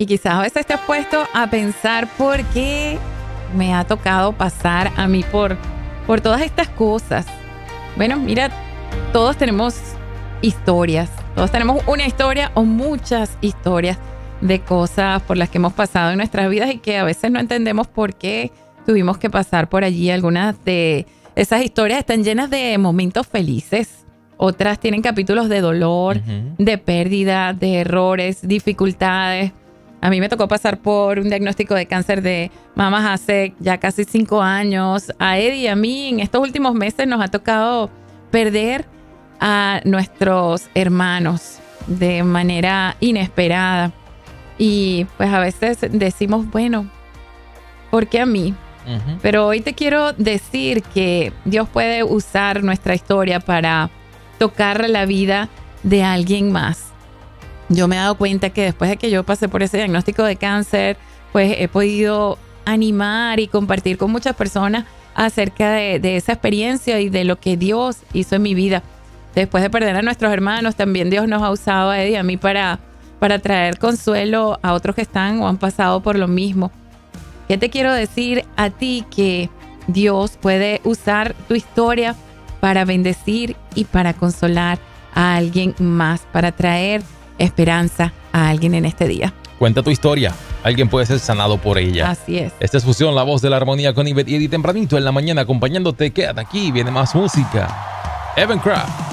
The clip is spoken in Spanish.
Y quizás a veces te has puesto a pensar por qué me ha tocado pasar a mí por todas estas cosas. Bueno, mira, todos tenemos historias. Todos tenemos una historia o muchas historias de cosas por las que hemos pasado en nuestras vidas y que a veces no entendemos por qué tuvimos que pasar por allí. Algunas de esas historias están llenas de momentos felices. Otras tienen capítulos de dolor, de pérdida, de errores, dificultades. A mí me tocó pasar por un diagnóstico de cáncer de mama hace ya casi 5 años. A Eddie y a mí en estos últimos meses nos ha tocado perder a nuestros hermanos de manera inesperada. Y pues a veces decimos, bueno, ¿por qué a mí? Pero hoy te quiero decir que Dios puede usar nuestra historia para tocar la vida de alguien más. Yo me he dado cuenta que después de que yo pasé por ese diagnóstico de cáncer, pues he podido animar y compartir con muchas personas acerca de esa experiencia y de lo que Dios hizo en mi vida. Después de perder a nuestros hermanos, también Dios nos ha usado a Eddie y a mí para traer consuelo a otros que están o han pasado por lo mismo. ¿Qué te quiero decir a ti? Que Dios puede usar tu historia para bendecir y para consolar a alguien más, para traer esperanza a alguien en este día. Cuenta tu historia. Alguien puede ser sanado por ella. Así es. Esta es Fusión, la voz de la armonía con Ivette y Eddie tempranito en la mañana acompañándote. Quédate aquí, viene más música. Evan Craft.